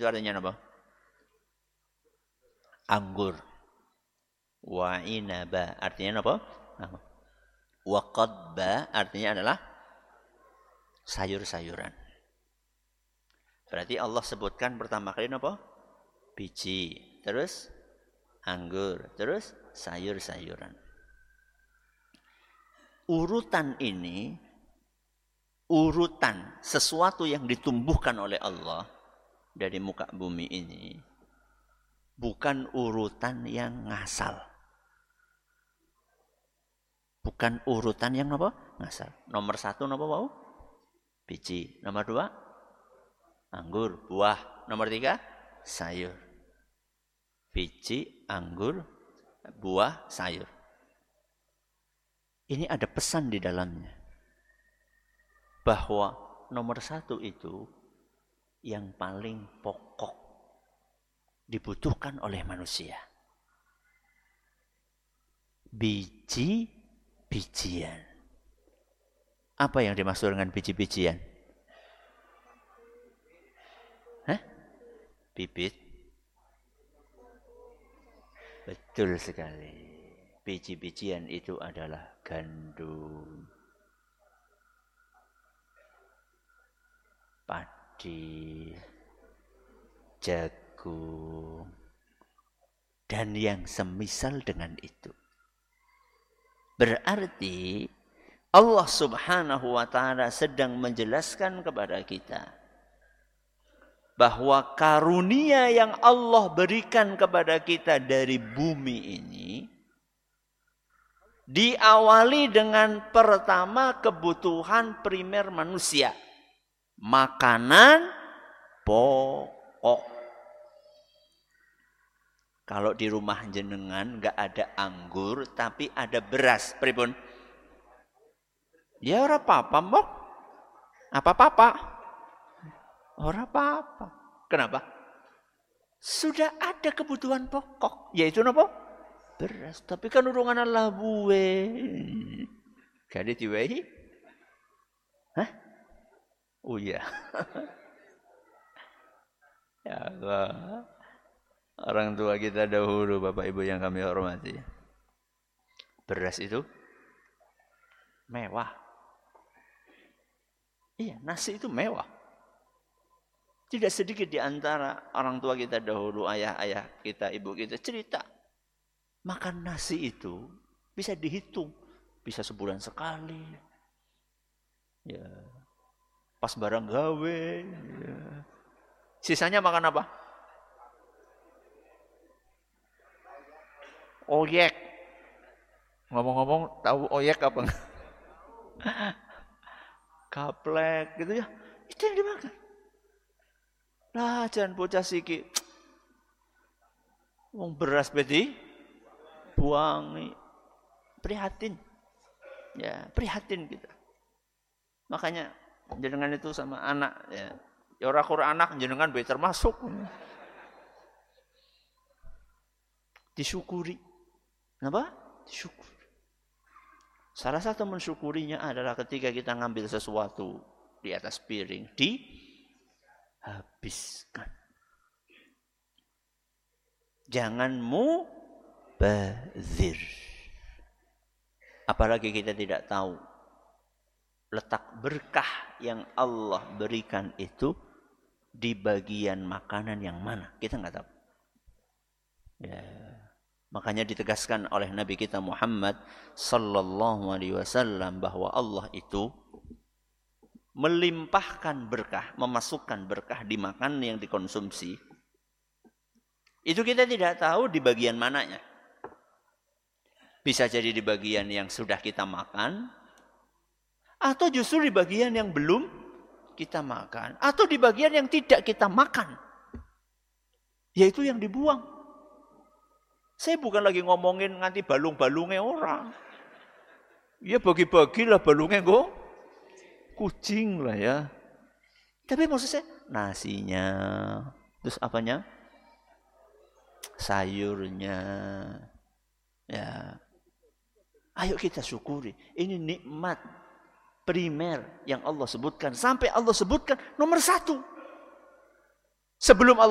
itu artinya apa? Anggur. Wa inaba artinya apa? Wa qadba artinya adalah sayur-sayuran. Berarti Allah sebutkan pertama kali apa? Biji, terus anggur, terus sayur-sayuran. Urutan ini, urutan sesuatu yang ditumbuhkan oleh Allah dari muka bumi ini, bukan urutan yang ngasal. Bukan urutan yang apa? Ngasal. Nomor 1 apa mau? Biji. Nomor 2? Anggur, buah. Nomor 3? Sayur. Biji, anggur, buah, sayur. Ini ada pesan di dalamnya. Bahwa nomor 1 itu yang paling pokok dibutuhkan oleh manusia. Biji-bijian. Apa yang dimaksud dengan biji-bijian? Bibit. Betul sekali. Biji-bijian itu adalah gandum, padi, jagung, dan yang semisal dengan itu. Berarti Allah Subhanahu wa ta'ala sedang menjelaskan kepada kita bahwa karunia yang Allah berikan kepada kita dari bumi ini diawali dengan pertama kebutuhan primer manusia. Makanan pokok. Kalau di rumah jenengan nggak ada anggur tapi ada beras, pripun? Ya ora apa-apa, Mbok. Apa-apa? Ora apa-apa. Kenapa? Sudah ada kebutuhan pokok, yaitu apa? Beras. Tapi kan urungan Allah buwe. Gade diwehi? Hah? Oh iya. Ya Allah. Orang tua kita dahulu, Bapak Ibu yang kami hormati. Beras itu mewah. Iya, nasi itu mewah. Tidak sedikit di antara orang tua kita dahulu, ayah-ayah kita, ibu kita cerita. Makan nasi itu bisa dihitung. Bisa sebulan sekali. Ya. Pas barang gawe. Ya. Sisanya makan apa? Oyek. Ngomong-ngomong, tahu oyek apa enggak? Gaplek gitu ya. Itu yang dimakan. Lah jangan bocah siki. Wong beras bedi buangi. Prihatin. Ya, prihatin kita. Makanya jenengan itu sama anak ya. Ya ora Quran anak jenengan bae termasuk. Disyukuri. Kenapa? Disyukuri. Salah satu mensyukurinya adalah ketika kita ngambil sesuatu di atas piring, dihabiskan. Jangan mubazir. Apalagi kita tidak tahu letak berkah yang Allah berikan itu di bagian makanan yang mana. Kita nggak tahu. Ya. Makanya ditegaskan oleh Nabi kita Muhammad sallallahu alaihi wasallam bahwa Allah itu melimpahkan berkah, memasukkan berkah di makanan yang dikonsumsi. Itu kita tidak tahu di bagian mananya. Bisa jadi di bagian yang sudah kita makan, atau justru di bagian yang belum kita makan, atau di bagian yang tidak kita makan, yaitu yang dibuang. Saya bukan lagi ngomongin nganti balung-balungnya orang. Ya bagi-bagilah balungnya kok. Kucing lah ya. Tapi maksud saya nasinya, terus apanya? Sayurnya. Ya. Ayo kita syukuri. Ini nikmat primer yang Allah sebutkan. Sampai Allah sebutkan nomor 1. Sebelum Allah